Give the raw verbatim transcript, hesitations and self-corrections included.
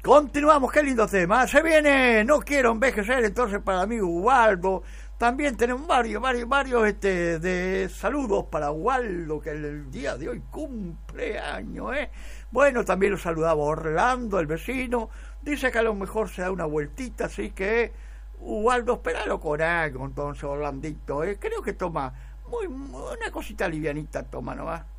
Continuamos, qué lindo tema. Se viene No quiero envejecer, entonces para mí Ubaldo. También tenemos varios, varios, varios este, de saludos para Ubaldo, que el, el día de hoy cumpleaños, ¿eh? Bueno, también lo saludaba Orlando, el vecino. Dice que a lo mejor se da una vueltita, así que Ubaldo, espéralo con algo, entonces, Orlandito, ¿eh? Creo que toma muy, muy una cosita livianita, toma nomás.